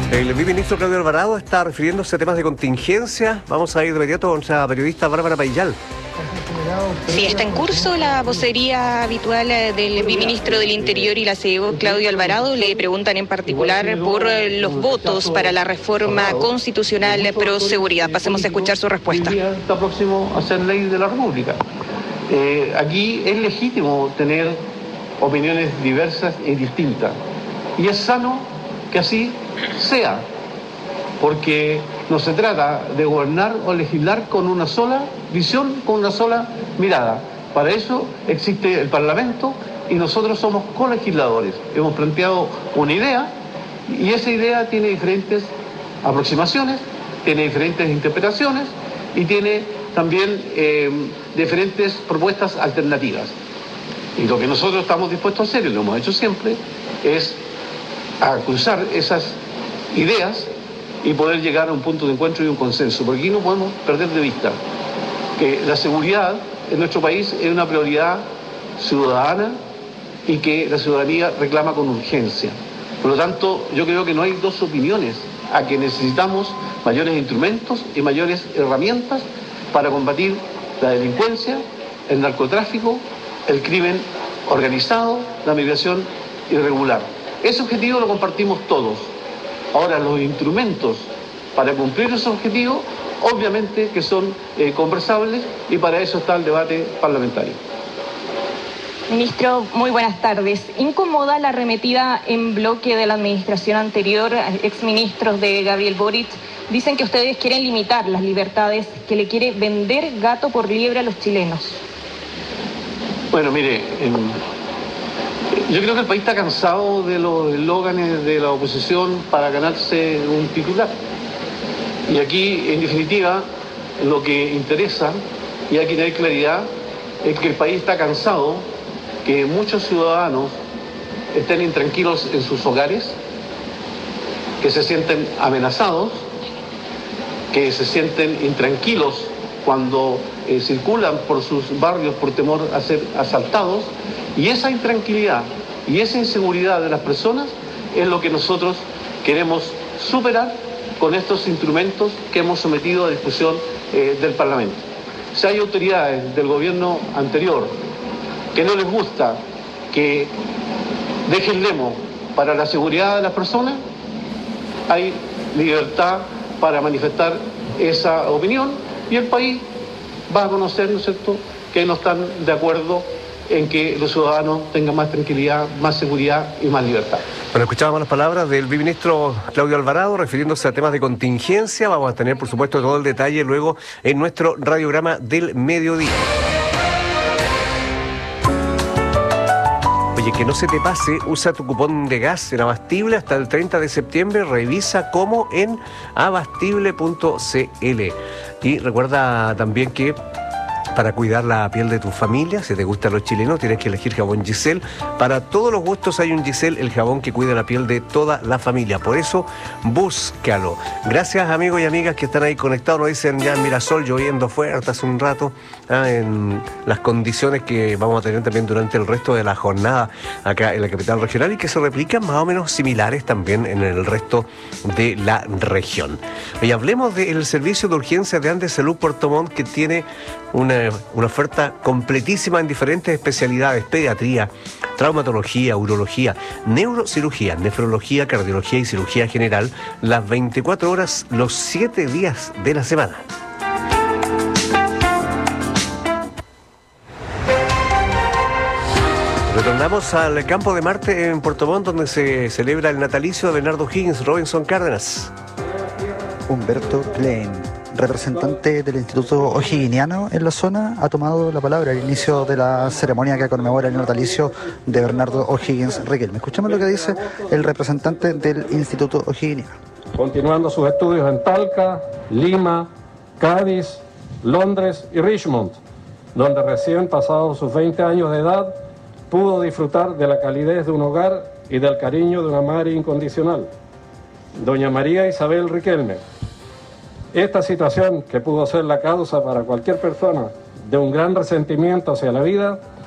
El viceministro Claudio Alvarado está refiriéndose a temas de contingencia. Vamos a ir de inmediato con la periodista Bárbara Paillal. Sí, está en curso la vocería habitual del viceministro del Interior y la CEO, Claudio Alvarado. Le preguntan en particular por los votos para la reforma constitucional pro seguridad. Pasemos a escuchar su respuesta. Está próximo a ser ley de la República. Aquí es legítimo tener opiniones diversas y distintas. Y es sano que así sea, porque no se trata de gobernar o legislar con una sola visión, con una sola mirada. Para eso existe el Parlamento y nosotros somos colegisladores. Hemos planteado una idea y esa idea tiene diferentes aproximaciones, tiene diferentes interpretaciones y tiene también diferentes propuestas alternativas. Y lo que nosotros estamos dispuestos a hacer, y lo hemos hecho siempre, es a cruzar esas ideas y poder llegar a un punto de encuentro y un consenso, porque aquí no podemos perder de vista que la seguridad en nuestro país es una prioridad ciudadana y que la ciudadanía reclama con urgencia. Por lo tanto, yo creo que no hay dos opiniones, a que necesitamos mayores instrumentos y mayores herramientas para combatir la delincuencia, el narcotráfico, el crimen organizado, la migración irregular. Ese objetivo lo compartimos todos. Ahora, los instrumentos para cumplir ese objetivo, obviamente que son conversables y para eso está el debate parlamentario. Ministro, muy buenas tardes. ¿Incomoda la arremetida en bloque de la administración anterior? Exministros de Gabriel Boric dicen que ustedes quieren limitar las libertades, que le quiere vender gato por liebre a los chilenos. Bueno, mire, yo creo que el país está cansado de los eslóganes de la oposición para ganarse un titular. Y aquí, en definitiva, lo que interesa, y hay que tener claridad, es que el país está cansado, que muchos ciudadanos estén intranquilos en sus hogares, que se sienten amenazados, que se sienten intranquilos cuando circulan por sus barrios por temor a ser asaltados, y esa intranquilidad y esa inseguridad de las personas es lo que nosotros queremos superar con estos instrumentos que hemos sometido a discusión del Parlamento. Si hay autoridades del gobierno anterior que no les gusta que dejen lemo para la seguridad de las personas, hay libertad para manifestar esa opinión y el país va a conocer, ¿no es cierto?, que no están de acuerdo en que los ciudadanos tengan más tranquilidad, más seguridad y más libertad. Bueno, escuchábamos las palabras del viceministro Claudio Alvarado refiriéndose a temas de contingencia. Vamos a tener, por supuesto, todo el detalle luego en nuestro radiograma del mediodía. Oye, que no se te pase, usa tu cupón de gas en Abastible hasta el 30 de septiembre, revisa cómo en abastible.cl. Y recuerda también que para cuidar la piel de tu familia, si te gustan los chilenos, tienes que elegir jabón Giselle. Para todos los gustos hay un Giselle, el jabón que cuida la piel de toda la familia. Por eso, búscalo. Gracias, amigos y amigas que están ahí conectados. Nos dicen ya en Mirasol, lloviendo fuerte hace un rato, en las condiciones que vamos a tener también durante el resto de la jornada acá en la capital regional y que se replican más o menos similares también en el resto de la región. Hoy hablemos del servicio de urgencia de Andes Salud Puerto Montt, que tiene una oferta completísima en diferentes especialidades: pediatría, traumatología, urología, neurocirugía, nefrología, cardiología y cirugía general, las 24 horas, los 7 días de la semana. Retornamos al campo de Marte en Puerto Montt, donde se celebra el natalicio de Bernardo O'Higgins. Robinson Cárdenas. Humberto Klein, representante del Instituto O'Higginiano en la zona, ha tomado la palabra al inicio de la ceremonia que conmemora el natalicio de Bernardo O'Higgins Riquelme. Escuchemos lo que dice el representante del Instituto O'Higginiano. Continuando sus estudios en Talca, Lima, Cádiz, Londres y Richmond, donde recién pasados sus 20 años de edad pudo disfrutar de la calidez de un hogar y del cariño de una madre incondicional, doña María Isabel Riquelme. Esta situación, que pudo ser la causa para cualquier persona de un gran resentimiento hacia la vida,